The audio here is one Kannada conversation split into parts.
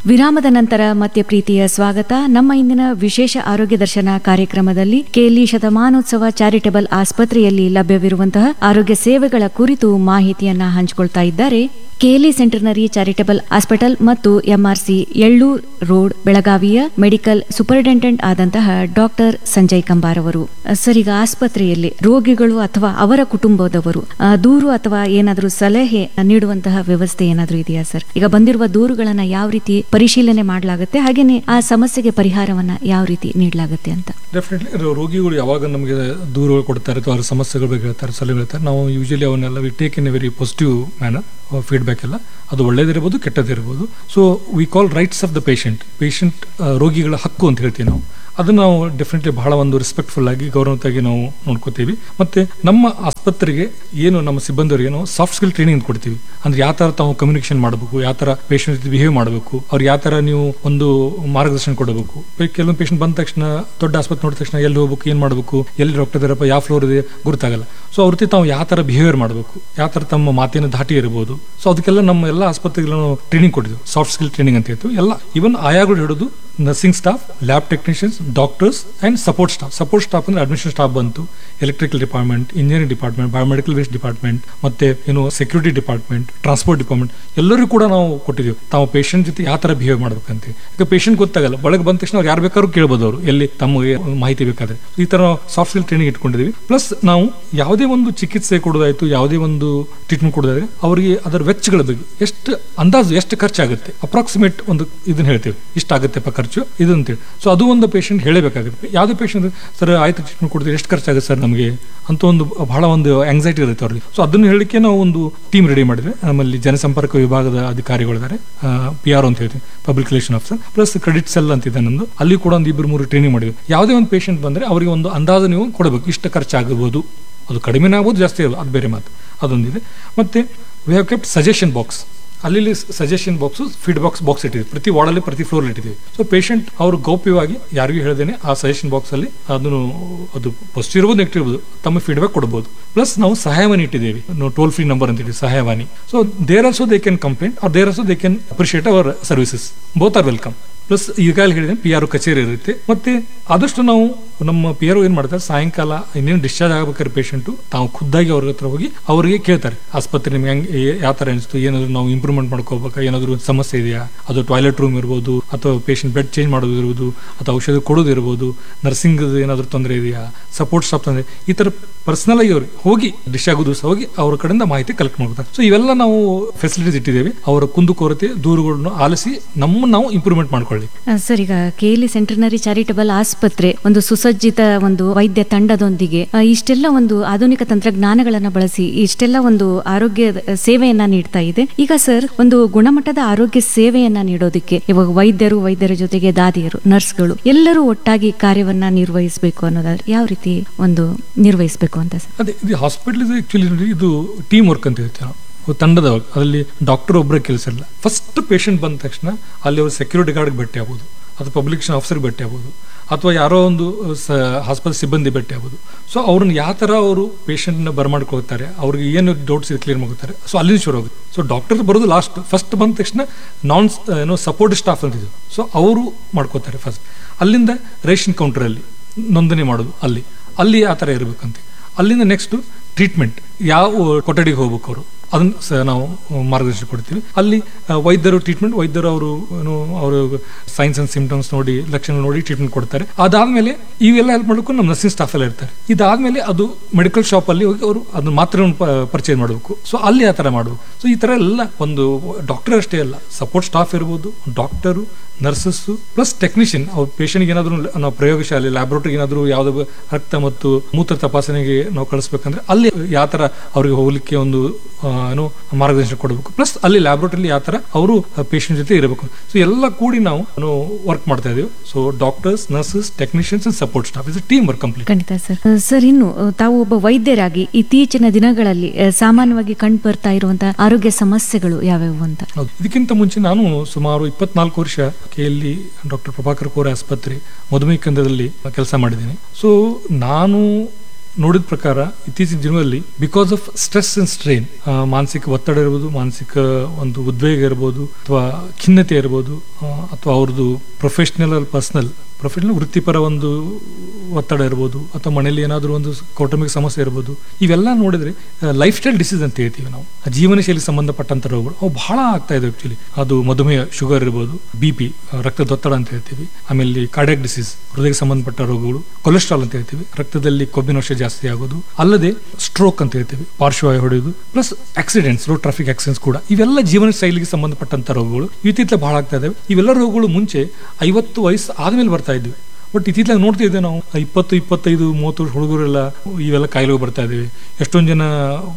ವಿರಾಮದ ನಂತರ ಮತ್ತೆ ಪ್ರೀತಿಯ ಸ್ವಾಗತ. ನಮ್ಮ ಇಂದಿನ ವಿಶೇಷ ಆರೋಗ್ಯ ದರ್ಶನ ಕಾರ್ಯಕ್ರಮದಲ್ಲಿ ಕೆಎಲ್ಇ ಶತಮಾನೋತ್ಸವ ಚಾರಿಟಬಲ್ ಆಸ್ಪತ್ರೆಯಲ್ಲಿ ಲಭ್ಯವಿರುವಂತಹ ಆರೋಗ್ಯ ಸೇವೆಗಳ ಕುರಿತು ಮಾಹಿತಿಯನ್ನ ಹಂಚಿಕೊಳ್ತಾ ಇದ್ದಾರೆ ಕೆಎಲ್ಇ ಸೆಂಟರ್ನರಿ ಚಾರಿಟಬಲ್ ಹಾಸ್ಪಿಟಲ್ ಮತ್ತು ಎಂಆರ್ಸಿ ಎಳ್ಳೂರ್ ರೋಡ್ ಬೆಳಗಾವಿಯ ಮೆಡಿಕಲ್ ಸೂಪರಿಂಟೆಂಡೆಂಟ್ ಆದಂತಹ ಡಾಕ್ಟರ್ ಸಂಜಯ್ ಕಂಬಾರ್ ಅವರು. ಸರ್, ಈಗ ಆಸ್ಪತ್ರೆಯಲ್ಲಿ ರೋಗಿಗಳು ಅಥವಾ ಅವರ ಕುಟುಂಬದವರು ದೂರು ಅಥವಾ ಏನಾದರೂ ಸಲಹೆ ನೀಡುವಂತಹ ವ್ಯವಸ್ಥೆ ಏನಾದರೂ ಇದೆಯಾ ಸರ್? ಈಗ ಬಂದಿರುವ ದೂರುಗಳನ್ನ ಯಾವ ರೀತಿ ಪರಿಶೀಲನೆ ಮಾಡಲಾಗುತ್ತೆ, ಹಾಗೇನೆ ಆ ಸಮಸ್ಯೆಗೆ ಪರಿಹಾರವನ್ನ ಯಾವ ರೀತಿ ನೀಡಲಾಗುತ್ತೆ ಅಂತ? ಡೆಫಿನೆಟ್ಲಿ ರೋಗಿಗಳು ಯಾವಾಗ ನಮಗೆ ದೂರುಗಳು ಕೊಡ್ತಾರೆ ಅಥವಾ ಅವರ ಸಮಸ್ಯೆಗಳ ಬಗ್ಗೆ ಹೇಳ್ತಾರೆ, ಸಲಹೆ ಹೇಳ್ತಾರೆ, ನಾವು ಯೂಶಲಿ ಅವನ್ನೆಲ್ಲ we take in a very positive manner. Feedback ಎಲ್ಲ ಅದು ಒಳ್ಳೇದಿರ್ಬೋದು ಕೆಟ್ಟದಿರ್ಬೋದು. So we call rights of the patient ರೋಗಿಗಳ ಹಕ್ಕು ಅಂತ ಹೇಳ್ತೀವಿ ನಾವು. ಅದನ್ನು ನಾವು ಡೆಫಿನೆಟ್ಲಿ ಬಹಳ ಒಂದು ರೆಸ್ಪೆಕ್ಟ್ಫುಲ್ ಆಗಿ ಗೌರವವಾಗಿ ನಾವು ನೋಡ್ಕೋತೀವಿ. ಮತ್ತೆ ನಮ್ಮ ಆಸ್ಪತ್ರೆಗೆ ಏನು ನಮ್ಮ ಸಿಬ್ಬಂದಿಯವರಿಗೆ ನಾವು ಸಾಫ್ಟ್ ಸ್ಕಿಲ್ ಟ್ರೈನಿಂಗ್ ಕೊಡ್ತೀವಿ. ಅಂದ್ರೆ ಯಾವ ತರ ತಾವು ಕಮ್ಯುನಿಕೇಶನ್ ಮಾಡಬೇಕು, ಯಾವ ತರ ಪೇಷಂಟ್ ಜೊತೆ ಬಿಹೇವ್ ಮಾಡಬೇಕು, ಅವ್ರಿಗೆ ಯಾವ ತರ ನೀವು ಒಂದು ಮಾರ್ಗದರ್ಶನ ಕೊಡಬೇಕು. ಕೆಲವೊಂದು ಪೇಷಂಟ್ ಬಂದ ತಕ್ಷಣ ದೊಡ್ಡ ಆಸ್ಪತ್ರೆ ನೋಡಿದ ತಕ್ಷಣ ಎಲ್ಲಿ ಹೋಗ್ಬೇಕು, ಏನ್ ಮಾಡಬೇಕು, ಎಲ್ಲಿ ಡಾಕ್ಟರ್ ಇದಾರಪ್ಪ, ಯಾವ ಫ್ಲೋರ್ ಇದೆ ಗೊತ್ತಾಗಲ್ಲ. ಸೊ ಅವ್ರ ಜೊತೆ ತಾವು ಯಾವ ತರ ಬಿಹೇವಿಯರ್ ಮಾಡಬೇಕು, ಯಾವ ತರ ತಮ್ಮ ಮಾತಿನ ಧಾಟಿ ಇರಬಹುದು. ಸೊ ಅದಕ್ಕೆಲ್ಲ ನಮ್ಮ ಎಲ್ಲ ಆಸ್ಪತ್ರೆಗಳನ್ನು ಟ್ರೈನಿಂಗ್ ಕೊಟ್ಟಿದ್ವಿ, ಸಾಫ್ಟ್ ಸ್ಕಿಲ್ ಟ್ರೈನಿಂಗ್ ಅಂತ ಹೇಳ್ತೀವಿ. ಎಲ್ಲ ಇವನ್ ಆಯಾಗಳು ಹಿಡಿದು nursing staff, lab technicians, doctors and support staff ಅಂದ್ರೆ ಅಡ್ಮಿಷನ್ ಸ್ಟಾಫ್ ಬಂತು, electrical department, engineering department, biomedical waste department, ಮತ್ತೆ ಸೆಕ್ಯೂರಿಟಿ ಡಿಪಾರ್ಟ್ಮೆಂಟ್, ಟ್ರಾನ್ಸ್ಪೋರ್ಟ್ ಡಿಪಾರ್ಟ್ಮೆಂಟ್ ಎಲ್ಲರಿಗೂ ಕೂಡ ನಾವು ಕೊಟ್ಟಿದ್ದೀವಿ. ತಾವು ಪೇಷಂಟ್ ಜೊತೆ ಯಾವ ತರ ಬಿಹೇವ್ ಮಾಡ್ಬೇಕಂತ. ಈಗ ಪೇಷಂಟ್ ಗೊತ್ತಾಗಲ್ಲ, ಒಳಗೆ ಬಂದ ತಕ್ಷಣ ಅವ್ರು ಯಾರು ಬೇಕಾದ್ರೂ ಕೇಳ್ಬೋದು, ಅವರು ಎಲ್ಲಿ ತಮಗೆ ಮಾಹಿತಿ ಬೇಕಾದ್ರೆ. ಈ ತರ ಸಾಫ್ಟ್ ಸ್ಕಿಲ್ ಟ್ರೈನಿಂಗ್ ಇಟ್ಕೊಂಡಿದ್ದೀವಿ. ಪ್ಲಸ್ ನಾವು ಯಾವುದೇ ಒಂದು ಚಿಕಿತ್ಸೆ ಕೊಡೋದಾಯ್ತು, ಯಾವುದೇ ಒಂದು ಟ್ರೀಟ್ಮೆಂಟ್ ಕೊಡೋದಾದ್ರೆ ಅವರಿಗೆ ಅದರ ವೆಚ್ಚಗಳ ಬಗ್ಗೆ ಎಷ್ಟು ಅಂದಾಜು ಎಷ್ಟು ಖರ್ಚಾಗುತ್ತೆ, ಅಪ್ರಾಕ್ಸಿಮೇಟ್ ಒಂದು ಇದನ್ನ ಹೇಳ್ತೇವೆ, ಇಷ್ಟಾಗುತ್ತೆ ಖರ್ಚು ಇದು ಅಂತೇಳಿ. ಸೊ ಅದು ಒಂದು ಪೇಷಂಟ್ ಹೇಳಬೇಕಾಗುತ್ತೆ. ಯಾವುದೇ ಪೇಷಂಟ್ ಸರ್ ಆಯ್ತು ಟ್ರೀಟ್ಮೆಂಟ್ ಕೊಡ್ತೀವಿ, ಎಷ್ಟು ಖರ್ಚಾಗುತ್ತೆ ಸರ್ ನಮಗೆ ಅಂತ ಒಂದು ಬಹಳ ಒಂದು ಆಂಗ್ಸೈಟಿ ಇರುತ್ತೆ ಅವ್ರಿಗೆ. ಸೊ ಅದನ್ನು ಹೇಳಲಿಕ್ಕೆ ನಾವು ಒಂದು ಟೀಮ್ ರೆಡಿ ಮಾಡಿದ್ವಿ. ನಮ್ಮಲ್ಲಿ ಜನಸಂಪರ್ಕ ವಿಭಾಗದ ಅಧಿಕಾರಿಗಳಿದ್ದಾರೆ, PR ಅಂತ ಹೇಳ್ತೀವಿ, public relation officer, plus credit cell ಅಂತಿದೆ ನಮ್ದು. ಅಲ್ಲಿ ಕೂಡ ಒಂದು 2-3 ಟ್ರೈನಿಂಗ್ ಮಾಡಿದ್ವಿ. ಯಾವುದೇ ಒಂದು ಪೇಷಂಟ್ ಬಂದ್ರೆ ಅವರಿಗೆ ಒಂದು ಅಂದಾಜು ನೀವು ಕೊಡಬೇಕು, ಇಷ್ಟು ಖರ್ಚಾಗಬಹುದು. ಅದು ಕಡಿಮೆನೇ ಆಗ್ಬೋದು, ಜಾಸ್ತಿ ಆಗ್ಬೋದು, ಅದು ಬೇರೆ ಮಾತು, ಅದೊಂದಿದೆ. ಮತ್ತೆ we have kept suggestion box. ಅಲ್ಲಿ ಸಜೆಷನ್ ಬಾಕ್ಸ್, ಫೀಡ್ ಬಾಕ್ಸ್ ಇಟ್ಟಿದ್ವಿ. ಪ್ರತಿ ವಾರ್ಡಲ್ಲಿ ಪ್ರತಿ ಫ್ಲೋರ್ ಇಟ್ಟಿದ್ದೀವಿ. ಸೊ ಪೇಷಂಟ್ ಅವರು ಗೌಪ್ಯವಾಗಿ ಯಾರಿಗೂ ಹೇಳ್ದೇನೆ ಆ ಸಜೆಷನ್ ಬಾಕ್ಸ್ ಅಲ್ಲಿ ಅದು ಪಾಸಿಟಿವ್ ಇರ್ಬೋದು, ನೆಗೆಟಿವ್ ಇರ್ಬೋದು, ತಮ್ಮ ಫೀಡ್ಬ್ಯಾಕ್ ಕೊಡಬಹುದು. ಪ್ಲಸ್ ನಾವು ಸಹಾಯವಾಣಿ ಇಟ್ಟಿದ್ದೇವೆ, ಟೋಲ್ ಫ್ರೀ ನಂಬರ್ ಅಂತ ಇಟ್ಟಿದ್ದೀವಿ, ಸಹಾಯವಾಣಿ. So there also they can complaint are there also they can appreciate hour services. Both are welcome. Plus ಈಗಾಗಲೇ ಹೇಳಿದ್ರೆ PR ಕಚೇರಿ ಇರುತ್ತೆ. ಮತ್ತೆ ಆದಷ್ಟು ನಾವು ನಮ್ಮ PR ಏನ್ ಮಾಡ್ತಾರೆ, ಸಾಯಂಕಾಲ ಇನ್ನೇನು ಡಿಸ್ಚಾರ್ಜ್ ಆಗಬೇಕಾದ್ರೆ ಪೇಷಂಟ್ ತಾವು ಖುದ್ದಾಗಿ ಅವ್ರ ಹತ್ರ ಹೋಗಿ ಅವರಿಗೆ ಕೇಳ್ತಾರೆ, ಆಸ್ಪತ್ರೆ ನಿಮ್ಗೆ ಹೆಂಗೆ ಯಾವ ತರ ಅನಿಸ್ತು, ಏನಾದ್ರು ನಾವು ಇಂಪ್ರೂವ್ಮೆಂಟ್ ಮಾಡ್ಕೋಬೇಕಾ, ಏನಾದ್ರು ಸಮಸ್ಯೆ ಇದೆಯಾ, ಅದು ಟಾಯ್ಲೆಟ್ ರೂಮ್ ಇರ್ಬೋದು, ಅಥವಾ ಪೇಷಂಟ್ ಬೆಡ್ ಚೇಂಜ್ ಮಾಡೋದು ಇರ್ಬೋದು, ಅಥವಾ ಔಷಧ ಕೊಡೋದು ಇರ್ಬೋದು, ನರ್ಸಿಂಗ್ ಏನಾದ್ರು ತೊಂದರೆ ಇದೆಯಾ, ಸಪೋರ್ಟ್ ಸ್ಟಾಫ್ ತೊಂದರೆ, ಈ ತರ ಪರ್ಸನಲ್ ಆಗಿ ಅವ್ರಿಗೆ ಹೋಗಿ ಡಿಶ್ ಆಗೋದು ಸಹ ಹೋಗಿ ಅವ್ರ ಕಡೆಯಿಂದ ಮಾಹಿತಿ ಕಲೆಕ್ಟ್ ಮಾಡ್ತಾರೆ. ಸೊ ಇವೆಲ್ಲ ನಾವು ಫೆಸಿಲಿಟೀಸ್ ಇಟ್ಟಿದ್ದೇವೆ. ಅವರ ಕುಂದುಕೊರತೆ ದೂರುಗಳನ್ನು ಆಲಿಸಿ ನಾವು ಇಂಪ್ರೂವ್ಮೆಂಟ್ ಮಾಡ್ಕೊಳ್ಳಿ. ಸರ್, ಈಗ ಕೆಎಲ್ಇ ಸೆಂಟರ್ನರಿ ಚಾರಿಟಬಲ್ ಆಸ್ಪತ್ರೆ ಒಂದು ಸುಸಜ್ಜಿತ ಒಂದು ವೈದ್ಯ ತಂಡದೊಂದಿಗೆ ಇಷ್ಟೆಲ್ಲ ಒಂದು ಆಧುನಿಕ ತಂತ್ರಜ್ಞಾನಗಳನ್ನ ಬಳಸಿ ಇಷ್ಟೆಲ್ಲ ಒಂದು ಆರೋಗ್ಯ ಸೇವೆಯನ್ನ ನೀಡ್ತಾ ಇದೆ. ಈಗ ಸರ್, ಒಂದು ಗುಣಮಟ್ಟದ ಆರೋಗ್ಯ ಸೇವೆಯನ್ನ ನೀಡೋದಕ್ಕೆ ಇವಾಗ ವೈದ್ಯರ ಜೊತೆಗೆ ದಾದಿಯರು, ನರ್ಸ್ಗಳು ಎಲ್ಲರೂ ಒಟ್ಟಾಗಿ ಕಾರ್ಯವನ್ನ ನಿರ್ವಹಿಸಬೇಕು ಅನ್ನೋದಾದ್ರೆ ಯಾವ ರೀತಿ ಒಂದು ನಿರ್ವಹಿಸಬೇಕು ಅಂತ ಸರ್? ಅದೇ ಇದು ಹಾಸ್ಪಿಟಲ್ ಆಕ್ಚುಲಿ ಇದು ಟೀಮ್ ವರ್ಕ್ ಅಂತ ಹೇಳ್ತೇವೆ ನಾವು. ತಂಡದ ಅದರಲ್ಲಿ ಡಾಕ್ಟರ್ ಒಬ್ಬರ ಕೆಲಸ ಇಲ್ಲ. ಫಸ್ಟ್ ಪೇಷಂಟ್ ಬಂದ ತಕ್ಷಣ ಅಲ್ಲಿ ಅವರು ಸೆಕ್ಯೂರಿಟಿ ಗಾರ್ಡ್ಗೆ ಭೇಟಿ ಆಗ್ಬೋದು, ಅಥವಾ ಪಬ್ಲಿಕ್ ಆಫೀಸರ್ಗೆ ಭೇಟಿ ಆಗ್ಬೋದು, ಅಥವಾ ಯಾರೋ ಒಂದು ಆಸ್ಪತ್ರೆ ಸಿಬ್ಬಂದಿ ಭೇಟಿ ಆಗ್ಬೋದು. ಸೊ ಅವ್ರನ್ನ ಯಾವ ಥರ ಅವರು ಪೇಷಂಟ್ನ ಬರ್ಮಾಡ್ಕೊಳ್ತಾರೆ, ಅವ್ರಿಗೆ ಏನು ಡೌಟ್ಸ್ ಇದೆ ಕ್ಲಿಯರ್ ಮಾಡ್ಕೊತಾರೆ. ಸೊ ಅಲ್ಲಿಂದ ಶುರು ಆಗುತ್ತೆ. ಸೊ ಡಾಕ್ಟರ್ ಬರೋದು ಲಾಸ್ಟ್. ಫಸ್ಟ್ ಬಂದ ತಕ್ಷಣ ಸಪೋರ್ಟ್ ಸ್ಟಾಫ್ ಅಂತಿದ್ರು. ಸೊ ಅವರು ಮಾಡ್ಕೋತಾರೆ ಫಸ್ಟ್. ಅಲ್ಲಿಂದ ರೇಷನ್ ಕೌಂಟರಲ್ಲಿ ನೋಂದಣಿ ಮಾಡೋದು, ಅಲ್ಲಿ ಆ ಥರ ಇರಬೇಕಂತ. ಅಲ್ಲಿಂದ ನೆಕ್ಸ್ಟ್ ಟ್ರೀಟ್ಮೆಂಟ್, ಯಾವ ಕೊಠಡಿಗೆ ಹೋಗ್ಬೇಕು ಅವರು, ಅದನ್ನ ನಾವು ಮಾರ್ಗದರ್ಶನ ಕೊಡ್ತೀವಿ. ಅಲ್ಲಿ ವೈದ್ಯರು ಅವರು ಸೈನ್ಸ್ ಅಂಡ್ ಸಿಂಪ್ಟಮ್ಸ್ ನೋಡಿ, ಲಕ್ಷಣ ನೋಡಿ ಟ್ರೀಟ್ಮೆಂಟ್ ಕೊಡ್ತಾರೆ. ಅದಾದ್ಮೇಲೆ ಇವೆಲ್ಲ ಹೆಲ್ಪ್ ಮಾಡಬೇಕು ನಮ್ಮ ನರ್ಸಿಂಗ್ ಸ್ಟಾಫ್ ಎಲ್ಲ ಇರ್ತಾರೆ. ಇದಾದ್ಮೇಲೆ ಅದು ಮೆಡಿಕಲ್ ಶಾಪ್ ಅಲ್ಲಿ ಹೋಗಿ ಅವರು ಅದನ್ನ ಮಾತ್ರ ಪರ್ಚೇಸ್ ಮಾಡಬೇಕು. ಸೊ ಅಲ್ಲಿ ಆ ತರ ಮಾಡಬೇಕು. ಸೊ ಈ ತರ ಎಲ್ಲ ಒಂದು ಡಾಕ್ಟರ್ ಅಷ್ಟೇ ಅಲ್ಲ, ಸಪೋರ್ಟ್ ಸ್ಟಾಫ್ ಇರ್ಬೋದು, ಡಾಕ್ಟರು, ನರ್ಸಸ್ ಪ್ಲಸ್ ಟೆಕ್ನಿಷಿಯನ್. ಅವ್ರ ಪೇಷಂಟ್ಗೆ ಏನಾದ್ರು ನಾವು ಪ್ರಯೋಗಶಾಲೆ ಲ್ಯಾಬ್ರೋಟರಿಗೆ ಏನಾದ್ರು ಯಾವ್ದು ರಕ್ತ ಮತ್ತು ಮೂತ್ರ ತಪಾಸಣೆಗೆ ನಾವು ಕಳಿಸ್ಬೇಕಂದ್ರೆ ಅಲ್ಲಿ ಯಾವ ತರ ಅವ್ರಿಗೆ ಹೋಗ್ಲಿಕ್ಕೆ ಒಂದು ಮಾರ್ಗದರ್ಶನ ಕೊಡಬೇಕು. ಪ್ಲಸ್ ಅಲ್ಲಿ ಲ್ಯಾಬ್ರೋಟರಿ ಯಾವ ತರ ಅವರು ಪೇಷಂಟ್ ಜೊತೆ ಇರಬೇಕು. ಸೊ ಎಲ್ಲ ಕೂಡಿ ನಾವು ವರ್ಕ್ ಮಾಡ್ತಾ ಇದೀವಿ. So doctors, nurses, technicians and support staff is team work complete. ಖಂಡಿತ ಸರ್. ಸರ್, ಇನ್ನು ತಾವು ಒಬ್ಬ ವೈದ್ಯರಾಗಿ ಇತ್ತೀಚಿನ ದಿನಗಳಲ್ಲಿ ಸಾಮಾನ್ಯವಾಗಿ ಕಂಡು ಬರ್ತಾ ಇರುವಂತಹ ಆರೋಗ್ಯ ಸಮಸ್ಯೆಗಳು ಯಾವ್ಯಾವು ಅಂತ? ಇದಕ್ಕಿಂತ ಮುಂಚೆ ನಾನು ಸುಮಾರು 24 ವರ್ಷ ಕೆಎಲ್ಇ ಡಾಕ್ಟರ್ ಪ್ರಭಾಕರ್ ಕೋರೆ ಆಸ್ಪತ್ರೆ ಮಧುಮೇಹ ಕೇಂದ್ರದಲ್ಲಿ ಕೆಲಸ ಮಾಡಿದ್ದೀನಿ. ಸೊ ನಾನು ನೋಡಿದ ಪ್ರಕಾರ ಇತ್ತೀಚಿನ ದಿನಗಳಲ್ಲಿ because of stress and strain, ಮಾನಸಿಕ ಒತ್ತಡ ಇರ್ಬೋದು, ಮಾನಸಿಕ ಒಂದು ಉದ್ವೇಗ ಇರ್ಬೋದು, ಅಥವಾ ಖಿನ್ನತೆ ಇರ್ಬೋದು, ಅಥವಾ ಅವ್ರದ್ದು ಪ್ರೊಫೆಷನಲ್ ವೃತ್ತಿಪರ ಒಂದು ಒತ್ತಡ ಇರ್ಬೋದು, ಅಥವಾ ಮನೆಯಲ್ಲಿ ಏನಾದರೂ ಒಂದು ಕೌಟುಂಬಿಕ ಸಮಸ್ಯೆ ಇರ್ಬೋದು, ಇವೆಲ್ಲ ನೋಡಿದ್ರೆ ಲೈಫ್ ಸ್ಟೈಲ್ ಡಿಸೀಸ್ ಅಂತ ಹೇಳ್ತೀವಿ ನಾವು. ಜೀವನ ಶೈಲಿ ಸಂಬಂಧಪಟ್ಟಂತ ರೋಗಗಳು ಅವು ಬಹಳ ಆಗ್ತಾ ಇದೆ ಆಕ್ಚುಲಿ. ಅದು ಮಧುಮೇಹ, ಶುಗರ್ ಇರ್ಬೋದು, BP, ರಕ್ತದೊತ್ತಡ ಅಂತ ಹೇಳ್ತೀವಿ, ಆಮೇಲೆ ಕಾರ್ಡಿಯಾಕ್ ಡಿಸೀಸ್, ಹೃದಯಕ್ಕೆ ಸಂಬಂಧಪಟ್ಟ ರೋಗಗಳು, ಕೊಲೆಸ್ಟ್ರಾಲ್ ಅಂತ ಹೇಳ್ತೀವಿ, ರಕ್ತದಲ್ಲಿ ಕೊಬ್ಬಿನಾಂಶ ಜಾಸ್ತಿ ಆಗೋದು, ಅಲ್ಲದೆ ಸ್ಟ್ರೋಕ್ ಅಂತ ಹೇಳ್ತೀವಿ, ಪಾರ್ಶ್ವವಾಯು ಹೊಡೆಯೋದು, plus accidents, road traffic accidents ಕೂಡ, ಇವೆಲ್ಲ ಜೀವನ ಶೈಲಿಗೆ ಸಂಬಂಧಪಟ್ಟಂತ ರೋಗಗಳು ಇತ್ತೀಚೆಗೆ ಬಹಳ ಆಗ್ತಾ ಇದಾವೆ. ಇವೆಲ್ಲ ರೋಗಗಳು ಮುಂಚೆ 50 ವಯಸ್ಸು ಆದ್ಮೇಲೆ ಬರ್ತಾ ಇದ್ವಿ, ಬಟ್ ಇತ್ತೀಚೆಗೆ ನೋಡ್ತಾ ಇದ್ದೇವೆ ನಾವು 20, 25, 30 ವರ್ಷ ಹುಡುಗರೆಲ್ಲ ಇವೆಲ್ಲ ಕಾಯಿಲೆಗಳು ಬರ್ತಾ ಇದ್ದೇವೆ. ಎಷ್ಟೊಂದು ಜನ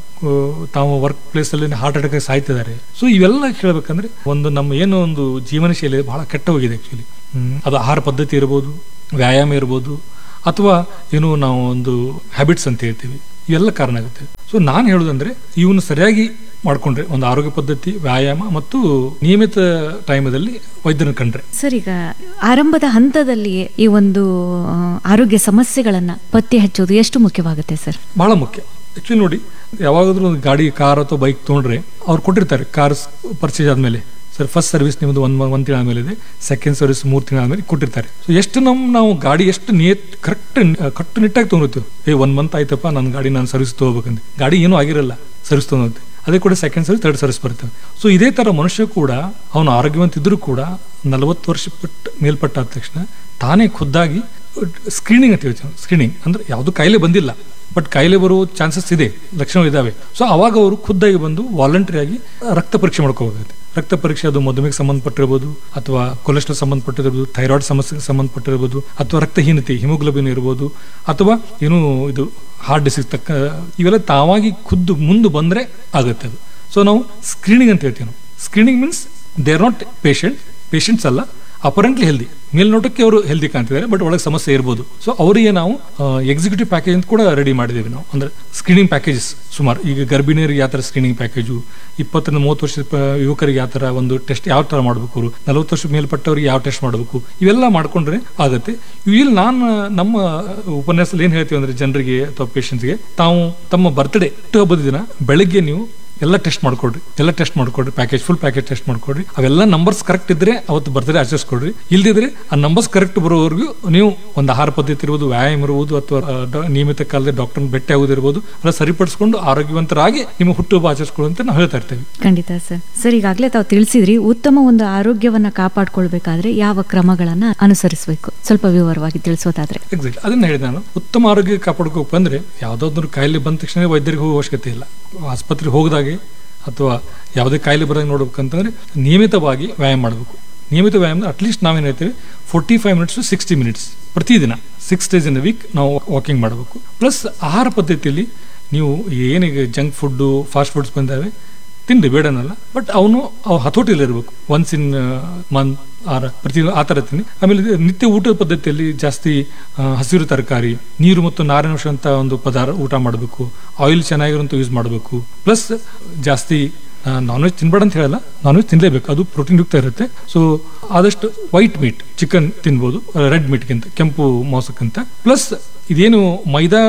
ತಾವು ವರ್ಕ್ ಪ್ಲೇಸ್ ಅಲ್ಲಿ ಹಾರ್ಟ್ ಅಟ್ಯಾಕ್ ಸಾಯ್ತಿದ್ದಾರೆ. ಸೊ ಇವೆಲ್ಲ ಕೇಳಬೇಕಂದ್ರೆ ಒಂದು ನಮ್ಮ ಏನೋ ಒಂದು ಜೀವನ ಶೈಲಿ ಬಹಳ ಕೆಟ್ಟ ಹೋಗಿದೆ ಆಕ್ಚುಲಿ. ಅದು ಆಹಾರ ಪದ್ಧತಿ ಇರ್ಬೋದು, ವ್ಯಾಯಾಮ ಇರ್ಬೋದು, ಅಥವಾ ಏನು ನಾವು ಒಂದು ಹ್ಯಾಬಿಟ್ಸ್ ಅಂತ ಹೇಳ್ತೀವಿ, ಇವೆಲ್ಲ ಕಾರಣ ಆಗುತ್ತೆ. ಸೊ ನಾನು ಹೇಳೋದಂದ್ರೆ ಇವನು ಸರಿಯಾಗಿ ಮಾಡ್ಕೊಂಡ್ರೆ, ಒಂದು ಆರೋಗ್ಯ ಪದ್ಧತಿ, ವ್ಯಾಯಾಮ ಮತ್ತು ನಿಯಮಿತ ಟೈಮಲ್ಲಿ ವೈದ್ಯರನ್ನು ಕಂಡ್ರೆ. ಸರ್, ಈಗ ಆರಂಭದ ಹಂತದಲ್ಲಿಯೇ ಈ ಒಂದು ಆರೋಗ್ಯ ಸಮಸ್ಯೆಗಳನ್ನ ಪತ್ತೆ ಹಚ್ಚೋದು ಎಷ್ಟು ಮುಖ್ಯವಾಗುತ್ತೆ ಸರ್? ಬಹಳ ಮುಖ್ಯ. ಆಕ್ಚುಲಿ ನೋಡಿ, ಯಾವಾಗಾದ್ರೂ ಒಂದು ಗಾಡಿ, ಕಾರ್ ಅಥವಾ ಬೈಕ್ ತೊಗೊಂಡ್ರೆ ಅವ್ರು ಕೊಟ್ಟಿರ್ತಾರೆ, ಕಾರ್ ಪರ್ಚೇಸ್ ಆದ್ಮೇಲೆ ಸರ್ ಫಸ್ಟ್ ಸರ್ವಿಸ್ ನಿಮ್ಮದು ಒಂದು ತಿಂಗಳ ಆದ್ಮೇಲೆ ಇದೆ, ಸೆಕೆಂಡ್ ಸರ್ವಿಸ್ 3 ತಿಂಗಳ ಆದ್ಮೇಲೆ ಕೊಟ್ಟಿರ್ತಾರೆ. ಸೊ ಎಷ್ಟು ನಾವು ಗಾಡಿ ಎಷ್ಟು ಕಟ್ಟುನಿಟ್ಟಾಗಿ ತೊಗೊಂಡಿರ್ತೀವಿ. 1 ಮಂತ್ ಆಯ್ತಪ್ಪ ನನ್ನ ಗಾಡಿ ನಾನು ಸರ್ವಿಸ್ ತಗೋಬೇಕಂತ, ಗಾಡಿ ಏನೂ ಆಗಿರಲ್ಲ, ಸರ್ವಿಸ್ ತೊಗೊಂಡು ಅದೇ ಕೂಡ ಸೆಕೆಂಡ್ ಸರ್ವಿಸ್, ಥರ್ಡ್ ಸರ್ವಿಸ್ ಬರ್ತವೆ. ಸೊ ಇದೇ ತರ ಮನುಷ್ಯ ಕೂಡ ಅವನು ಆರೋಗ್ಯವಂತ ಇದ್ರೂ ಕೂಡ 40 ವರ್ಷ ಮೇಲ್ಪಟ್ಟ ಆದ ತಕ್ಷಣ ತಾನೇ ಖುದ್ದಾಗಿ ಸ್ಕ್ರೀನಿಂಗ್ ಅಂತ ಹೇಳ್ತೀವಿ. ಸ್ಕ್ರೀನಿಂಗ್ ಅಂದ್ರೆ ಯಾವುದು ಕಾಯಿಲೆ ಬಂದಿಲ್ಲ, ಬಟ್ ಕಾಯಿಲೆ ಬರುವ ಚಾನ್ಸಸ್ ಇದೆ, ಲಕ್ಷಣಗಳು ಇದಾವೆ. ಸೊ ಅವಾಗ ಅವರು ಖುದ್ದಾಗಿ ಬಂದು ವಾಲಂಟರಿ ಆಗಿ ರಕ್ತ ಪರೀಕ್ಷೆ ಮಾಡ್ಕೋಬೇಕಾಗುತ್ತೆ. ರಕ್ತ ಪರೀಕ್ಷೆ ಅದು ಮಧುಮೇಹಕ್ಕೆ ಸಂಬಂಧಪಟ್ಟಿರ್ಬೋದು, ಅಥವಾ ಕೊಲೆಸ್ಟ್ರಾಲ್ ಸಂಬಂಧಪಟ್ಟಿರ್ಬೋದು, ಥೈರಾಯ್ಡ್ ಸಮಸ್ಯೆಗೆ ಸಂಬಂಧಪಟ್ಟಿರ್ಬೋದು, ಅಥವಾ ರಕ್ತಹೀನತೆ, ಹಿಮೋಗ್ಲೋಬಿನ್ ಇರ್ಬೋದು, ಅಥವಾ ಏನು ಇದು ಹಾರ್ಟ್ ಡಿಸೀಸ್ ಇವೆಲ್ಲ ತಾವಾಗಿ ಖುದ್ದು ಮುಂದೆ ಬಂದ್ರೆ ಆಗುತ್ತೆ ಅದು. ಸೊ ನಾವು ಸ್ಕ್ರೀನಿಂಗ್ ಅಂತ ಹೇಳ್ತೀವಿ. ನಾವು screening means they are not patients ಅಲ್ಲ, ಅಪರೆಂಟ್ಲಿ ಹೆಲ್ದಿ, ಮೇಲ್ನೋಟಕ್ಕೆ ಅವರು ಹೆಲ್ದಿ ಕಾಣ್ತಿದ್ದಾರೆ, ಬಟ್ ಒಳಗೆ ಸಮಸ್ಯೆ ಇರ್ಬೋದು. ಸೊ ಅವರಿಗೆ ನಾವು ಎಕ್ಸಿಕ್ಯೂಟಿವ್ ಪ್ಯಾಕೇಜ್ ಅಂತ ಕೂಡ ರೆಡಿ ಮಾಡಿದ್ದೀವಿ ನಾವು. ಅಂದ್ರೆ ಸ್ಕ್ರೀನಿಂಗ್ ಪ್ಯಾಕೇಜಸ್ ಸುಮಾರು, ಈಗ ಗರ್ಭಿಣಿಯರಿಗೆ ಯಾವ ಥರ ಸ್ಕ್ರೀನಿಂಗ್ ಪ್ಯಾಕೇಜು, 20-30 ವರ್ಷದ ಯುವಕರಿಗೆ ಯಾವ ಥರ ಒಂದು ಟೆಸ್ಟ್ ಯಾವ ಥರ ಮಾಡಬೇಕು, 40 ವರ್ಷ ಮೇಲ್ಪಟ್ಟವರಿಗೆ ಯಾವ ಟೆಸ್ಟ್ ಮಾಡಬೇಕು, ಇವೆಲ್ಲ ಮಾಡ್ಕೊಂಡ್ರೆ ಆಗುತ್ತೆ. ಇಲ್ಲಿ ನಾನು ನಮ್ಮ ಉಪನ್ಯಾಸದಲ್ಲಿ ಏನು ಹೇಳ್ತೀವಿ ಅಂದ್ರೆ, ಜನರಿಗೆ ಅಥವಾ ಪೇಷಂಟ್ಸ್ಗೆ ತಾವು ತಮ್ಮ ಬರ್ತ್ಡೇ ಹಬ್ಬದ ದಿನ ಬೆಳಗ್ಗೆ ನೀವು ಎಲ್ಲ test ಮಾಡ್ಕೊಡ್ರಿ, package full package test ಮಾಡ್ಕೊಡ್ರಿ. ಅವೆಲ್ಲ ನಂಬರ್ಸ್ ಕರೆಕ್ಟ್ ಇದ್ರೆ ಅವತ್ತು ಬರ್ತ್ಡೇ ಆಚರಿಸ್ಕೊಡ್ರಿ. ಇಲ್ದಿದ್ರೆ ಆ ನಂಬರ್ಸ್ ಕರೆಕ್ಟ್ ಬರೋವರೆಗೂ ನೀವು ಒಂದು ಆಹಾರ ಪದ್ಧತಿ ಇರ್ಬೋದು, ವ್ಯಾಯಾಮ ಇರ್ಬೋದು, ಅಥವಾ ನಿಯಮಿತ ಕಾಲದಲ್ಲಿ ಡಾಕ್ಟರ್ ಭೇಟಿ ಆಗೋದಿರ್ಬೋದು, ಎಲ್ಲ ಸರಿಪಡಿಸ್ಕೊಂಡು ಆರೋಗ್ಯವಂತರಾಗಿ ನಿಮ್ಮ ಹುಟ್ಟುಹಬ್ಬ ಆಚರಿಸ್ಕೊಳ್ಳು ಅಂತ ನಾವು ಹೇಳ್ತಾ ಇರ್ತೇವೆ. ಖಂಡಿತ ಸರ್, ಈಗಾಗಲೇ ತಾವು ತಿಳಿಸಿದ್ರಿ, ಉತ್ತಮ ಒಂದು ಆರೋಗ್ಯವನ್ನ ಕಾಪಾಡ್ಕೊಳ್ಬೇಕಾದ್ರೆ ಯಾವ ಕ್ರಮಗಳನ್ನ ಅನುಸರಿಸಬೇಕು, ಸ್ವಲ್ಪ ವಿವರವಾಗಿ ತಿಳಿಸೋದಾದ್ರೆ. ಎಕ್ಸಾಕ್ಟ್ ಅದನ್ನ ಹೇಳಿದೆ ನಾನು. ಉತ್ತಮ ಆರೋಗ್ಯ ಕಾಪಾಡ್ಕೋಬೇಕು ಅಂದ್ರೆ ಯಾವ್ದಾದ್ರು ಕಾಯಿಲೆ ಬಂದ ತಕ್ಷಣ ವೈದ್ಯರಿಗೆ ಹೋಗುವ ಅವಶ್ಯಕತೆ ಇಲ್ಲ. ಆಸ್ಪತ್ರೆಗೆ ಹೋಗದಾಗೆ ಅಥವಾ ಯಾವುದೇ ಕಾಯಿಲೆ ಬರೋಂಗೆ ನೋಡ್ಬೇಕಂತಂದ್ರೆ ನಿಯಮಿತವಾಗಿ ವ್ಯಾಯಾಮ ಮಾಡಬೇಕು. ನಿಯಮಿತ ವ್ಯಾಯಾಮ ಅಟ್ಲೀಸ್ಟ್ ನಾವೇನು ಹೇಳ್ತೇವೆ 45 minutes to 60 minutes ಪ್ರತಿದಿನ 6 days in a week ನಾವು ವಾಕಿಂಗ್ ಮಾಡಬೇಕು. ಪ್ಲಸ್ ಆಹಾರ ಪದ್ಧತಿಯಲ್ಲಿ ನೀವು ಏನೀಗ ಜಂಕ್ ಫುಡ್ಡು, ಫಾಸ್ಟ್ ಫುಡ್ಸ್ ಬಂದಾವೆ ತಿನ್ರಿ, ಬೇಡನಲ್ಲ, ಬಟ್ ಅವು ಹತೋಟಿಯಲ್ಲಿ ಇರಬೇಕು. ಒನ್ಸ್ ಇನ್ ಮಂತ್ ಪ್ರತಿ ಆ ಥರ ತಿನ್ನಿ. ಆಮೇಲೆ ನಿತ್ಯ ಊಟದ ಪದ್ಧತಿಯಲ್ಲಿ ಜಾಸ್ತಿ ಹಸಿರು ತರಕಾರಿ, ನೀರು ಮತ್ತು ನಾರಿನಾಂಶ ಅಂತ ಒಂದು ಪದಾರ್ಥ ಊಟ ಮಾಡಬೇಕು. ಆಯಿಲ್ ಚೆನ್ನಾಗಿರೋಂಥ ಯೂಸ್ ಮಾಡಬೇಕು. ಪ್ಲಸ್ ಜಾಸ್ತಿ ನಾನ್ ವೆಜ್ ತಿನ್ಬೇಡ ಅಂತ ಹೇಳಲ್ಲ, ನಾನ್ ವೆಜ್ ತಿನ್ಲೇಬೇಕು, ಅದು ಪ್ರೋಟೀನ್ ಯುಕ್ತ ಇರುತ್ತೆ. ಸೊ ಆದಷ್ಟು ವೈಟ್ ಮೀಟ್, ಚಿಕನ್ ತಿನ್ಬೋದು ರೆಡ್ ಮೀಟ್ಗಿಂತ, ಕೆಂಪು ಮಾಂಸಕ್ಕಿಂತ. ಪ್ಲಸ್ ಇದೇನು ಮೈದಾ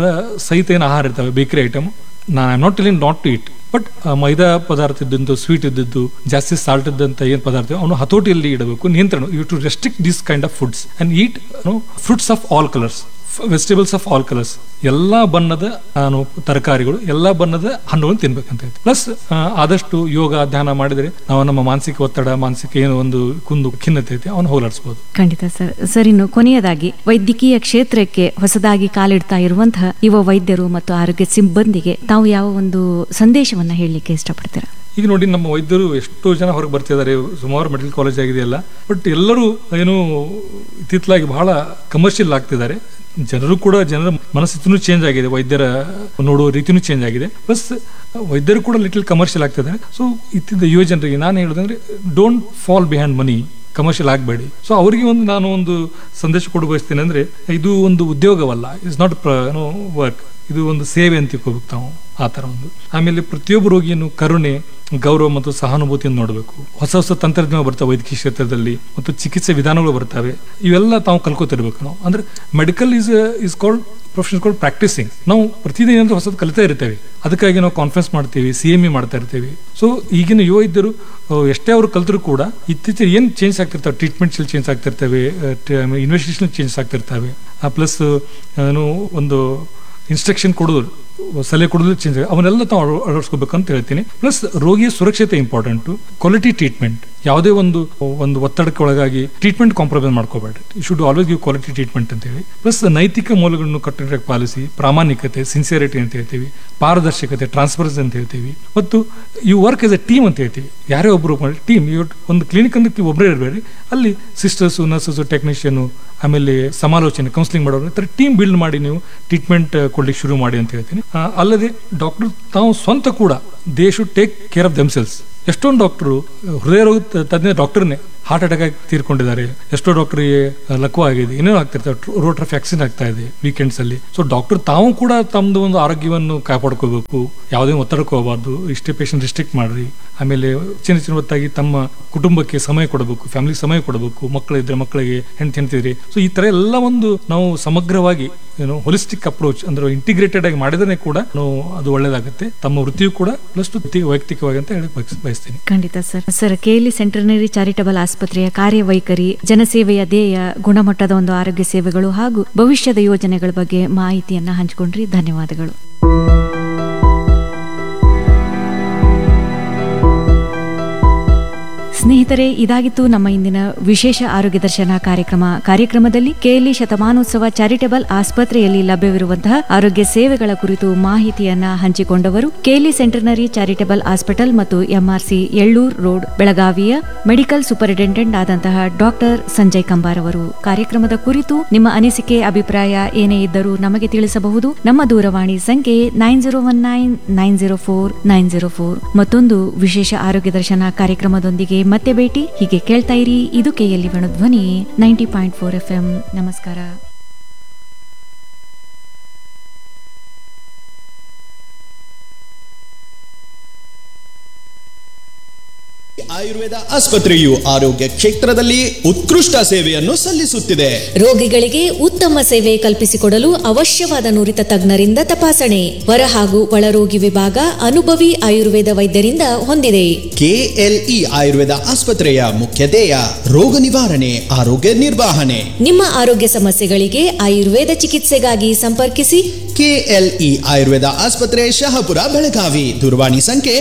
ಸಹಿತ ಏನು ಆಹಾರ ಇರ್ತವೆ, bakery item, I am not telling not to it, but ಮೈದಾ ಪದಾರ್ಥ ಇದ್ದಂತು, ಸ್ವೀಟ್ ಇದ್ದದ್ದು, ಜಾಸ್ತಿ ಸಾಲ್ಟ್ ಇದ್ದಂತ ಏನು ಪದಾರ್ಥ ಅವನು ಹತೋಟಿಯಲ್ಲಿ ಇಡಬೇಕು, ನಿಯಂತ್ರಣ. You to restrict this kind of foods and heat fruits of all colours, vegetables of all colours, ಎಲ್ಲಾ ಬಣ್ಣದ ತರಕಾರಿಗಳು, ಎಲ್ಲಾ ಬಣ್ಣದ ಹಣ್ಣುಗಳನ್ನು ತಿನ್ಬೇಕಂತ ಹೇಳ್ತೀವಿ. ಪ್ಲಸ್ ಆದಷ್ಟು ಯೋಗ ಧ್ಯಾನ ಮಾಡಿದ್ರೆ ನಾವು ನಮ್ಮ ಮಾನಸಿಕ ಒತ್ತಡ, ಮಾನಸಿಕ ಏನು ಒಂದು ಖಿನ್ನತೆ ಐತೆ ಅವನು ಹೋಗಲಾಡಿಸಬಹುದು. ಖಂಡಿತ ಸರ್, ಇನ್ನು ಕೊನೆಯದಾಗಿ ವೈದ್ಯಕೀಯ ಕ್ಷೇತ್ರಕ್ಕೆ ಹೊಸದಾಗಿ ಕಾಲಿಡ್ತಾ ಇರುವಂತಹ ಯುವ ವೈದ್ಯರು ಮತ್ತು ಆರೋಗ್ಯ ಸಿಬ್ಬಂದಿಗೆ ತಾವು ಯಾವ ಒಂದು ಸಂದೇಶವನ್ನ ಹೇಳಲಿಕ್ಕೆ ಇಷ್ಟಪಡ್ತೀರಾ? ಈಗ ನೋಡಿ, ನಮ್ಮ ವೈದ್ಯರು ಎಷ್ಟೋ ಜನ ಹೊರಗೆ ಬರ್ತಿದ್ದಾರೆ, ಸುಮಾರು ಮೆಡಿಕಲ್ ಕಾಲೇಜ್ ಆಗಿದೆಯಲ್ಲ, ಬಟ್ ಎಲ್ಲರೂ ಏನು ಇತ್ತಿತ್ತಲಾಗಿ ಬಹಳ ಕಮರ್ಷಿಯಲ್ ಆಗ್ತಿದ್ದಾರೆ. ಜನರ ಮನಸ್ಥಿತಿನೂ ಚೇಂಜ್ ಆಗಿದೆ, ವೈದ್ಯರ ನೋಡುವ ರೀತಿನೂ ಚೇಂಜ್ ಆಗಿದೆ. ಪ್ಲಸ್ ವೈದ್ಯರು ಕೂಡ ಲಿಟಲ್ ಕಮರ್ಷಿಯಲ್ ಆಗ್ತಿದ್ದಾರೆ. ಸೊ ಇತ್ತಿದ್ದ ಯುವ ಜನರಿಗೆ ನಾನು ಹೇಳೋದಂದ್ರೆ, don't fall behind money, commercial ಆಗಬೇಡಿ. ಸೊ ಅವರಿಗೆ ನಾನು ಒಂದು ಸಂದೇಶ ಕೊಡ ಬಯಸ್ತೇನೆ ಅಂದ್ರೆ, ಇದು ಒಂದು ಉದ್ಯೋಗವಲ್ಲ, ಇಟ್ಸ್ ನಾಟ್ ವರ್ಕ್, ಇದು ಒಂದು ಸೇವೆ ಅಂತ ತಿಳ್ಕೋಬೇಕು ನಾವು, ಆ ಥರ ಒಂದು. ಆಮೇಲೆ ಪ್ರತಿಯೊಬ್ಬ ರೋಗಿಯನ್ನು ಕರುಣೆ, ಗೌರವ ಮತ್ತು ಸಹಾನುಭೂತಿಯನ್ನು ನೋಡಬೇಕು. ಹೊಸ ತಂತ್ರಜ್ಞಾನ ಬರ್ತವೆ ವೈದ್ಯಕೀಯ ಕ್ಷೇತ್ರದಲ್ಲಿ, ಮತ್ತು ಚಿಕಿತ್ಸೆ ವಿಧಾನಗಳು ಬರ್ತವೆ. ಇವೆಲ್ಲ ತಾವು ಕಲ್ಕೋತಿರ್ಬೇಕು ನಾವು. ಅಂದ್ರೆ ಮೆಡಿಕಲ್ ಇಸ್ ಕಾಲ್ಡ್ ಪ್ರೊಫೆಷನ್ಸ್ಗಳು ಪ್ರಾಕ್ಟೀಸಿಂಗ್. ನಾವು ಪ್ರತಿದಿನ ಏನಾದರೂ ಹೊಸದು ಕಲಿತಾ ಇರ್ತೇವೆ, ಅದಕ್ಕಾಗಿ ನಾವು ಕಾನ್ಫರೆನ್ಸ್ ಮಾಡ್ತೀವಿ, CME ಮಾಡ್ತಾ ಇರ್ತೀವಿ. ಸೊ ಈಗಿನ ಯುವ ವೈದ್ಯರು ಎಷ್ಟೇ ಅವರು ಕಲ್ತರೂ ಕೂಡ ಇತ್ತೀಚೆಗೆ ಏನು change ಆಗ್ತಿರ್ತವೆ, treatments change ಆಗ್ತಿರ್ತವೆ, investigation change ಆಗ್ತಿರ್ತವೆ, plus ಒಂದು ಇನ್ಸ್ಟ್ರಕ್ಷನ್ ಕೊಡೋದು, ಸಲಹೆ ಕೊಡೋದು ಚೇಂಜ್ ಆಗಿ ಅವನ್ನೆಲ್ಲ ನಾವು ಅಳವಡಿಸ್ಕೋಬೇಕಂತ ಹೇಳ್ತೀನಿ. ಪ್ಲಸ್ ರೋಗಿಯ ಸುರಕ್ಷತೆ ಇಂಪಾರ್ಟೆಂಟು, ಕ್ವಾಲಿಟಿ ಟ್ರೀಟ್ಮೆಂಟ್, ಯಾವುದೇ ಒಂದು ಒತ್ತಡಕ್ಕೆ ಒಳಗಾಗಿ treatment compromise ಮಾಡ್ಕೋಬೇಡ್ರಿ. You should always give quality treatment ಅಂತ ಹೇಳಿ. ಪ್ಲಸ್ ನೈತಿಕ ಮೌಲ್ಯಗಳನ್ನು ಕಟ್ಟುನಿಟ್ಟಾಗಿ ಪಾಲಿಸಿ, ಪ್ರಾಮಾಣಿಕತೆ, ಸಿನ್ಸಿಯರಿಟಿ ಅಂತ ಹೇಳ್ತೀವಿ, ಪಾರದರ್ಶಕತೆ, ಟ್ರಾನ್ಸ್ಪರೆನ್ಸಿ ಅಂತ ಹೇಳ್ತೀವಿ, ಮತ್ತು you work S A team ಅಂತ ಹೇಳ್ತೀವಿ. ಯಾರೇ ಒಬ್ಬರು ಟೀಮ್, ಒಂದು ಕ್ಲಿನಿಕ್ ಅಂದ್ರೆ ಒಬ್ಬರೇ ಇರಬೇಡಿ, ಅಲ್ಲಿ ಸಿಸ್ಟರ್ಸು, ನರ್ಸಸ್ಸು, ಟೆಕ್ನಿಷಿಯನು, ಆಮೇಲೆ ಸಮಾಲೋಚನೆ, ಕೌನ್ಸಿಲಿಂಗ್ ಮಾಡೋರು, ಈ ಥರ ಟೀಮ್ ಬಿಲ್ಡ್ ಮಾಡಿ ನೀವು ಟ್ರೀಟ್ಮೆಂಟ್ ಕೊಡ್ಲಿಕ್ಕೆ ಶುರು ಮಾಡಿ ಅಂತ ಹೇಳ್ತೀನಿ. ಅಲ್ಲದೆ ಡಾಕ್ಟರ್ ತಾವು ಸ್ವಂತ ಕೂಡ they should take care of themselves. ಎಷ್ಟೊಂದು ಡಾಕ್ಟರು ಹೃದಯ ರೋಗ ತಜ್ಞ ಡಾಕ್ಟರ್ನೇ ಹಾರ್ಟ್ ಅಟ್ಯಾಕ್ ಆಗಿ ತೀರ್ಕೊಂಡಿದ್ದಾರೆ, ಎಷ್ಟೋ ಡಾಕ್ಟರ್ಗೆ ಲಕ್ವ ಆಗಿದೆ, ಏನೇನೋ ಆಗ್ತಿರ್ತಾರೆ, ರೋಟ್ರಫ್ ವ್ಯಾಕ್ಸಿನ್ ಆಗ್ತಾ ಇದೆ ವೀಕೆಂಡ್ಸ್ ಅಲ್ಲಿ. ಸೊ ಡಾಕ್ಟರ್ ತಾವು ಕೂಡ ತಮ್ಮದು ಒಂದು ಆರೋಗ್ಯವನ್ನು ಕಾಪಾಡ್ಕೋಬೇಕು, ಯಾವುದೇ ಒತ್ತಡಕ್ಕೆ ಹೋಗಬಾರ್ದು, ಇಷ್ಟೇ ಪೇಷಂಟ್ ರಿಸ್ಟ್ರಿಕ್ಟ್ ಮಾಡ್ರಿ. ಆಮೇಲೆ ಚಿನ್ನ ಹೊತ್ತಾಗಿ ತಮ್ಮ ಕುಟುಂಬಕ್ಕೆ ಸಮಯ ಕೊಡಬೇಕು, ಫ್ಯಾಮಿಲಿಗೆ ಸಮಯ ಕೊಡಬೇಕು, ಮಕ್ಕಳಿದ್ರೆ ಮಕ್ಕಳಿಗೆ, ಹೆಂಡ್ತಿದ್ರೆ. ಸೊ ಈ ತರ ಎಲ್ಲ ಒಂದು ನಾವು ಸಮಗ್ರವಾಗಿ ಹೋಲಿಸ್ಟಿಕ್ ಅಪ್ರೋಚ್ ಅಂದ್ರೆ ಇಂಟಿಗ್ರೇಟೆಡ್ ಆಗಿ ಮಾಡಿದ್ರೆ ಕೂಡ ಅದು ಒಳ್ಳೇದಾಗುತ್ತೆ, ತಮ್ಮ ವೃತ್ತಿಯು ಕೂಡ ಪ್ಲಸ್ ವೈಯಕ್ತಿಕವಾಗಿ ಅಂತ ಹೇಳಿ ಬಯಸ್ತೀನಿ. ಖಂಡಿತ ಸರ್. KLE ಸೆಂಟರ್ನರಿ ಚಾರಿಟಬಲ್ ಆಸ್ಪತ್ರೆಯ ಕಾರ್ಯವೈಖರಿ, ಜನಸೇವೆಯ ಧ್ಯೇಯ, ಗುಣಮಟ್ಟದ ಒಂದು ಆರೋಗ್ಯ ಸೇವೆಗಳು ಹಾಗೂ ಭವಿಷ್ಯದ ಯೋಜನೆಗಳ ಬಗ್ಗೆ ಮಾಹಿತಿಯನ್ನ ಹಂಚಿಕೊಂಡ್ರಿ. ಧನ್ಯವಾದಗಳು. ಸ್ನೇಹಿತರೆ, ಇದಾಗಿತ್ತು ನಮ್ಮ ಇಂದಿನ ವಿಶೇಷ ಆರೋಗ್ಯ ದರ್ಶನ ಕಾರ್ಯಕ್ರಮದಲ್ಲಿ KLE ಶತಮಾನೋತ್ಸವ ಚಾರಿಟಬಲ್ ಆಸ್ಪತ್ರೆಯಲ್ಲಿ ಲಭ್ಯವಿರುವಂತಹ ಆರೋಗ್ಯ ಸೇವೆಗಳ ಕುರಿತು ಮಾಹಿತಿಯನ್ನ ಹಂಚಿಕೊಂಡವರು KLE ಸೆಂಟರ್ನರಿ ಚಾರಿಟಬಲ್ ಹಾಸ್ಪಿಟಲ್ ಮತ್ತು MRC ಎಳ್ಳೂರ್ ರೋಡ್, ಬೆಳಗಾವಿಯ ಮೆಡಿಕಲ್ ಸೂಪರಿಂಟೆಂಡೆಂಟ್ ಆದಂತಹ ಡಾಕ್ಟರ್ ಸಂಜಯ್ ಕಂಬಾರ್ ಅವರು. ಕಾರ್ಯಕ್ರಮದ ಕುರಿತು ನಿಮ್ಮ ಅನಿಸಿಕೆ, ಅಭಿಪ್ರಾಯ ಏನೇ ಇದ್ದರೂ ನಮಗೆ ತಿಳಿಸಬಹುದು. ನಮ್ಮ ದೂರವಾಣಿ ಸಂಖ್ಯೆ 901904 ಮತ್ತೊಂದು ವಿಶೇಷ ಆರೋಗ್ಯ ದರ್ಶನ ಕಾರ್ಯಕ್ರಮದೊಂದಿಗೆ ಮತ್ತೆ ಭೇಟಿ. ಹೀಗೆ ಕೇಳ್ತಾ ಇರಿ. ಇದು KLE ಧ್ವನಿ 90.4 FM. ನಮಸ್ಕಾರ. ಆಯುರ್ವೇದ ಆಸ್ಪತ್ರೆಯು ಆರೋಗ್ಯ ಕ್ಷೇತ್ರದಲ್ಲಿ ಉತ್ಕೃಷ್ಟ ಸೇವೆಯನ್ನು ಸಲ್ಲಿಸುತ್ತಿದೆ. ರೋಗಿಗಳಿಗೆ ಉತ್ತಮ ಸೇವೆ ಕಲ್ಪಿಸಿಕೊಡಲು ಅವಶ್ಯವಾದ ನುರಿತ ತಜ್ಞರಿಂದ ತಪಾಸಣೆ, ಹೊರ ಹಾಗೂ ಒಳರೋಗಿ ವಿಭಾಗ ಅನುಭವಿ ಆಯುರ್ವೇದ ವೈದ್ಯರಿಂದ ಹೊಂದಿದೆ. KLE ಆಯುರ್ವೇದ ಆಸ್ಪತ್ರೆಯ ಮುಖ್ಯ ಧ್ಯೇಯ ರೋಗ ನಿವಾರಣೆ, ಆರೋಗ್ಯ ನಿರ್ವಹಣೆ. ನಿಮ್ಮ ಆರೋಗ್ಯ ಸಮಸ್ಯೆಗಳಿಗೆ ಆಯುರ್ವೇದ ಚಿಕಿತ್ಸೆಗಾಗಿ ಸಂಪರ್ಕಿಸಿ. KLE ಆಯುರ್ವೇದ ಆಸ್ಪತ್ರೆ, ಶಹಾಪುರ, ಬೆಳಗಾವಿ. ದೂರವಾಣಿ ಸಂಖ್ಯೆ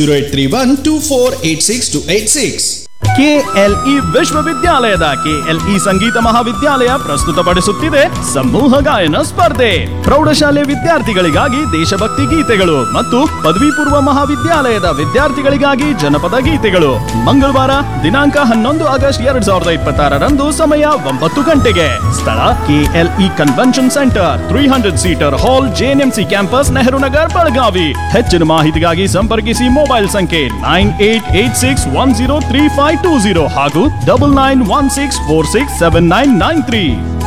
0831248686. KLE ವಿಶ್ವವಿದ್ಯಾಲಯದ KLE ಸಂಗೀತ ಮಹಾವಿದ್ಯಾಲಯ ಪ್ರಸ್ತುತಪಡಿಸುತ್ತಿದೆ ಸಮೂಹ ಗಾಯನ ಸ್ಪರ್ಧೆ. ಪ್ರೌಢಶಾಲೆ ವಿದ್ಯಾರ್ಥಿಗಳಿಗಾಗಿ ದೇಶಭಕ್ತಿ ಗೀತೆಗಳು ಮತ್ತು ಪದವಿ ಪೂರ್ವ ಮಹಾವಿದ್ಯಾಲಯದ ವಿದ್ಯಾರ್ಥಿಗಳಿಗಾಗಿ ಜನಪದ ಗೀತೆಗಳು. ಮಂಗಳವಾರ ದಿನಾಂಕ 11 ಆಗಸ್ಟ್ 2026 ಸಮಯ 9 ಗಂಟೆಗೆ. ಸ್ಥಳ KLE ಕನ್ವೆನ್ಷನ್ ಸೆಂಟರ್, 300 ಸೀಟರ್ ಹಾಲ್, JNMC ಕ್ಯಾಂಪಸ್, ನೆಹರು ನಗರ್, ಬೆಳಗಾವಿ. ಹೆಚ್ಚಿನ ಮಾಹಿತಿಗಾಗಿ ಸಂಪರ್ಕಿಸಿ ಮೊಬೈಲ್ ಸಂಖ್ಯೆ 9886103520 ಹಾಗೂ 9916467993.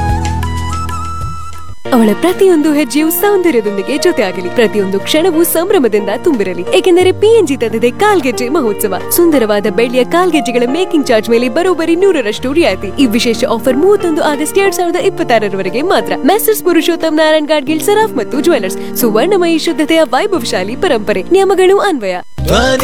ಅವಳ ಪ್ರತಿಯೊಂದು ಹೆಜ್ಜೆಯು ಸೌಂದರ್ಯದೊಂದಿಗೆ ಜೊತೆಯಾಗಲಿ, ಪ್ರತಿಯೊಂದು ಕ್ಷಣವೂ ಸಂಭ್ರಮದಿಂದ ತುಂಬಿರಲಿ. ಏಕೆಂದರೆ PNG ತಂದಿದೆ ಕಾಲ್ಗೆಜ್ಜೆ ಮಹೋತ್ಸವ. ಸುಂದರವಾದ ಬೆಳ್ಳಿಯ ಕಾಲ್ಗೆಜ್ಜೆಗಳ ಮೇಕಿಂಗ್ ಚಾರ್ಜ್ ಮೇಲೆ ಬರೋಬ್ಬರಿ 100% ರಿಯಾಯಿತಿ. ಈ ವಿಶೇಷ ಆಫರ್ 31 ಆಗಸ್ಟ್ 2026 ಮಾತ್ರ. ಮೆಸರ್ಸ್ ಪುರುಷೋತ್ತಮ್ ನಾರಾಯಣ್ ಗಾಡ್ಗಿಲ್, ಸರಾಫ್ ಮತ್ತು ಜ್ಯುವೆಲರ್ಸ್. ಸುವರ್ಣಮಯಿ ಶುದ್ಧತೆಯ ವೈಭವಶಾಲಿ ಪರಂಪರೆ. ನಿಯಮಗಳು ಅನ್ವಯ.